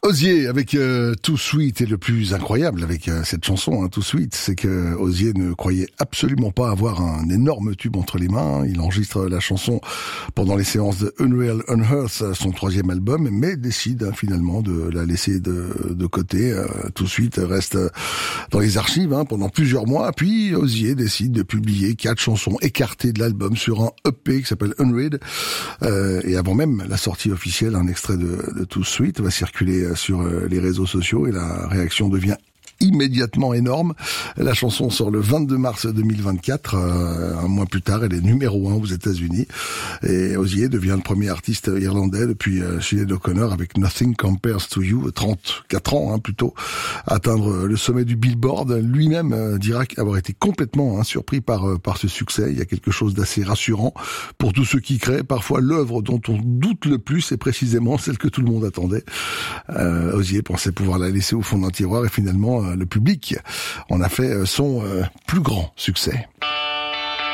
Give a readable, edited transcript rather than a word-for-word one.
Hozier avec Too Sweet, et le plus incroyable avec cette chanson, Too Sweet, c'est que Hozier ne croyait absolument pas avoir un énorme tube entre les mains. Il enregistre la chanson pendant les séances de Unreal Unearth, son 3e album, mais décide finalement de la laisser de côté. Too Sweet reste dans les archives pendant plusieurs mois, puis Hozier décide de publier 4 chansons écartées de l'album sur un EP qui s'appelle Unread, et avant même la sortie officielle, un extrait de Too Sweet va circuler sur les réseaux sociaux et la réaction devient immédiatement énorme. La chanson sort le 22 mars 2024. Un mois plus tard, elle est numéro 1 aux États-Unis. Et Hozier devient le premier artiste irlandais depuis Sinéad O'Connor avec Nothing Compares to You, 34 ans plutôt, à atteindre le sommet du Billboard. Lui-même dira avoir été complètement surpris par ce succès. Il y a quelque chose d'assez rassurant pour tous ceux qui créent. Parfois, l'œuvre dont on doute le plus est précisément celle que tout le monde attendait. Hozier pensait pouvoir la laisser au fond d'un tiroir et finalement le public en a fait son plus grand succès.